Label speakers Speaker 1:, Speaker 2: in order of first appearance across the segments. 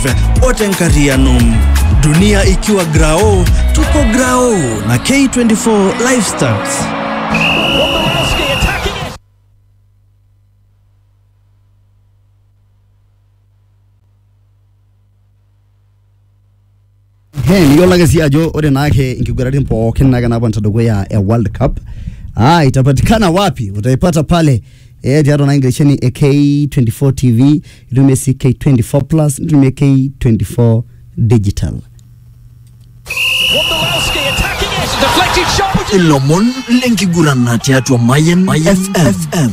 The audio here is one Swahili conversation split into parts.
Speaker 1: Otenkarianum. Dunia ikiwa grao, tuko grao na K24 Lifestyles.
Speaker 2: Niyola kasi ajo ore nake inkiguratin pookin naga nabanta dukuya World Cup. Itapatikana wapi? Utaipata pale tiato na ingilisheni K24 TV, itumie K24 Plus, itumie K24 Digital.
Speaker 1: Ilomon lenkigurana tiato Mayen FM.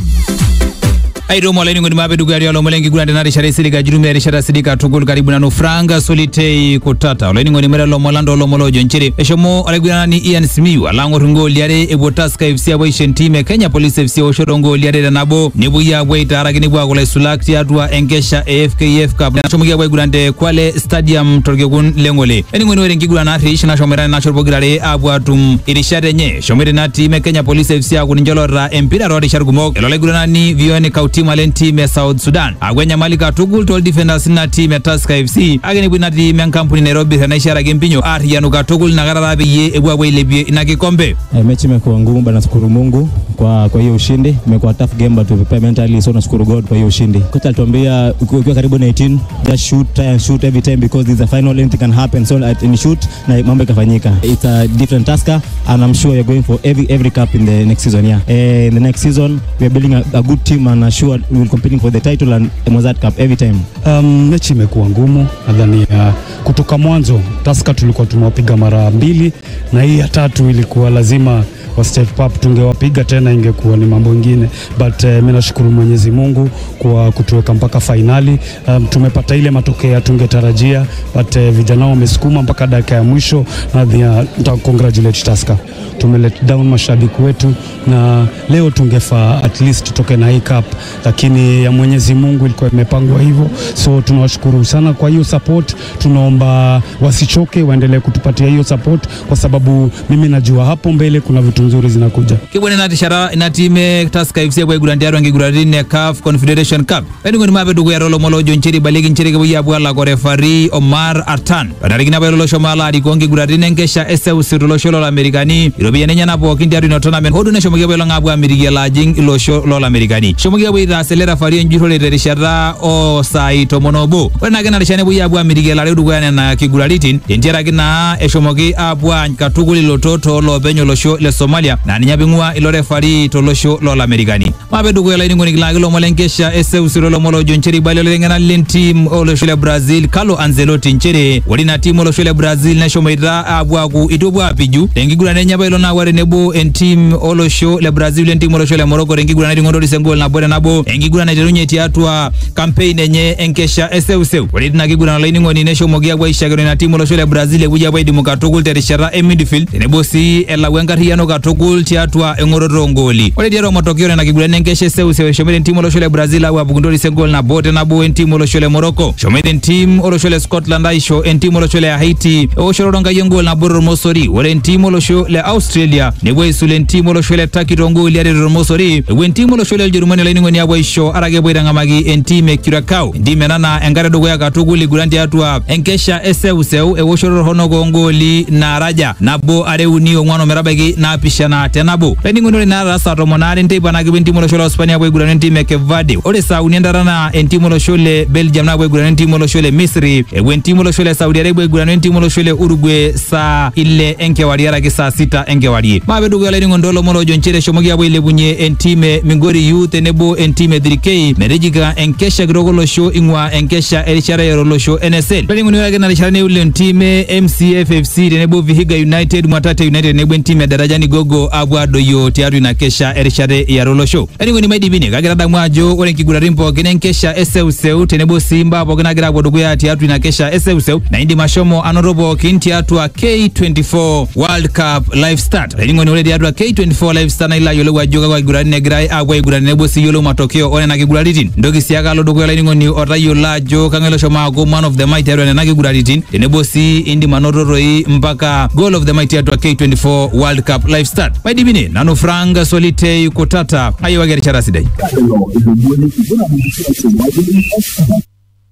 Speaker 3: Airo mwaleni ngoni mabe dugu ya lomolengi gurande na rishare siliga jirume rishare silika tukul karibu na nufranga solitei kutata. Oleni ngoni mera lomolando lomolojo nchiri. Eshomo aleguna ni Ian Simiyu alango rungo liare Ebotaska FC abwaishen time Kenya Police FC oshorongo liare da nabo nibuya bwaita aragi nibuwa kula isulakti atua enkesha AFKF Cup. Nashomo gia bwai gurande Kwale Stadium torgegun lengole. Eni ngoni were ngigura na rish na shomerani na shorbo girare abwatum irishare nye. Shomere na time Kenya Police FC akuninjolora empira rodi shargumok. Elole gurana ni vioni kauti malenti me South Sudan. Agwenya malika tugul tol defenders na team ya Tusker FC. Ageni bwina team ya kampuni Nairobi na ishara gempinyo. Yanuka tugul na gararabi ye ebwa ilebie na kikombe.
Speaker 4: Mechi imekuwa ngumu bana, shukuru Mungu kwa hiyo ushindi. Imekuwa tough game but we prepare mentally, so nashukuru God kwa hiyo ushindi. Kocha alituambia ukiwa karibu na 18 just shoot, try and shoot every time because this is a final, anything can happen, so in shoot na mambo ikafanyika. It's a different Tusker and I'm sure you're going for every cup in the next season. In the next season we are building a good team and I'm sure we will competing for the title and the Mozart Cup every time.
Speaker 5: Mechi imekuwa ngumu. Nadhani kutoka mwanzo Tusker tulikuwa tumewapiga mara 2 na hii ya 3 ilikuwa lazima wa step up, tungewapiga tena ingekuwa ni mambo mengine, but mimi nashukuru Mwenyezi Mungu kwa kutuweka mpaka finali. Tumepata ile matokeo tungetarajia, but vijana wamesukuma mpaka dakika ya mwisho na congratulate Tusker. Tumelet down mashabiki wetu na leo tungefaa at least tutoke na hii cup, lakini ya Mwenyezi Mungu ilikuwa imepangwa hivyo, so tunawashukuru sana kwa hiyo support. Tunaomba wasichoke, waendelee kutupatia hiyo support kwa sababu mimi najua hapo mbele kuna vitu nzuri zinakuja.
Speaker 3: Kibone na tishara na time Tusker FC kwa gurandiaro ngiguradine CAF Confederation Cup. Eni ngoni mabe dugu ya rolo molojo nchiri baligi nchiri kwa bwala kwa referee Omar Artan. Badarigina ba rolo shomala adikongi guradine nkesha SUC rolo sholo la Amerikani. Irobi yanenya na po kindi aro tournament. Hodu ne shomogia bwela ngabwa Amerika la jing ilo sholo la Amerikani. Shomogia bwira acelera fario njiro le rishara o saito monobo. Wana gena rishane bwa bwa Amerika la dugu ya na kiguralitin. Njera gina eshomogi abwa katuguli lototo lo benyo lo sho le Somalia na nyabingwa ilo referee to lo sho lo la Amerikani. Mabe dugu ya la ngoni gilagi lo molenkesha SUC rolo molojo nchiri bali lo ngena len team olo shole Brazil Carlo Ancelotti nchiri. Walina team olo shole Brazil na shomoida abwa ku itobwa piju. Ngigura nenya bailo na ware nebo en team olo show le Brazil en team olo show le Morocco ngigura na ngondo disengol na bora nabo ngigura na terunye tiatwa campaign enye enkesha SUC. Walina ngigura na line ngoni nesho mogia bwa ishagero na team olo show le Brazil buja bwa dimuka togul terishara midfield nebo si ela wengariano ka togul tiatwa engororo ngoli. Wale diaro matokeo na ngigura nenkesha SUC shomeden team olo show le Brazil wa bugundo disengol na bote nabo en team olo show le Morocco. Shomeden team olo show le Scotland aisho en team olo show le Haiti o shoronga yengol na borro mosori. Wale en team olo show le Australia nebo isulen team olo show le Takirongo liare mosori. Wen team olo show le Germany le ngoni abwa isho arage bwira ngamagi en team Curacao ndime nana engare dogo ya katuguli gurandi atwa enkesha SUC e woshoro honogo ngoli na raja nabo areuni omwano merabagi na pishana tenabo lendi ngoni na rasa romonare ndeba na gibin team olo show le Hispania bwe gurandi team Cape Verde ore Saudi ndarana en team olo show le Belgium na bwe gurandi team olo show le Misri wen team olo show le Saudi Arabia bwe gurandi team olo show le Uruguay sa ile enke waliara ke saa 6 enke wali mabe dugu ya ngondolo molojo nchire shomogia bwe lebunye en team Mingori Youth nebo en team 3K merejika enkesha grogolo show ingwa enkesha elishara yoro show NSL lendi ngoni wala gena lishara ne ule team MCFFC nebo Vihiga United Mwatate United nebo en team darajani gogo abwado yo tiaru na kesha elishara ya rolo show lendi ngoni maidi bine kagera damwajo ole kigura rimpo genenkesha SUC tenebo Simba bogena gira bodugu ya tiaru na kesha SUC na indi mashomo anorobo kinti atwa K24 World Cup live start lendi ngoni ole atwa K24 live start na ila yolo wajoga kwa gura ne grai abwa gura nebo si yolo matokeo one na kigura litin ndogi siaga lo dogo lendi ngoni otayo la jo kangelo shoma go man of the might ero na kigura litin tenebo si indi manororoi mpaka goal of the might atwa K24 World Cup live start maidi bine nano franga solitei kutata ayo wageri chara sidai.